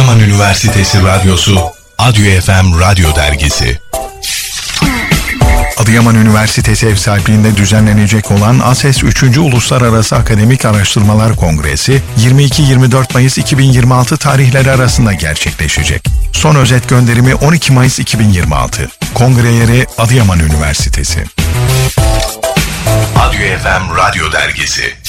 Adıyaman Üniversitesi Radyosu, Adyo FM Radyo Dergisi. Adıyaman Üniversitesi ev sahipliğinde düzenlenecek olan ASES 3. Uluslararası Akademik Araştırmalar Kongresi 22-24 Mayıs 2026 tarihleri arasında gerçekleşecek. Son özet gönderimi 12 Mayıs 2026. Kongre yeri Adıyaman Üniversitesi. Adyo FM Radyo Dergisi.